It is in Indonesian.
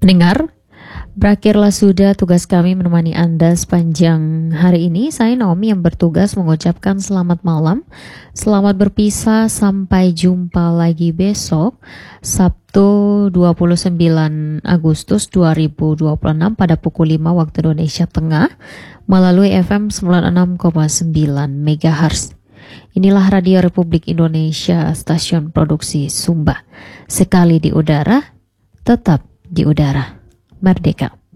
Pendengar, berakhirlah sudah tugas kami menemani Anda sepanjang hari ini. Saya Naomi yang bertugas mengucapkan selamat malam. Selamat berpisah, sampai jumpa lagi besok, Sabtu 29 Agustus 2026 pada pukul 5 waktu Indonesia Tengah melalui FM 96,9 MHz. Inilah Radio Republik Indonesia, stasiun produksi Sumba. Sekali di udara, tetap di udara. Merdeka.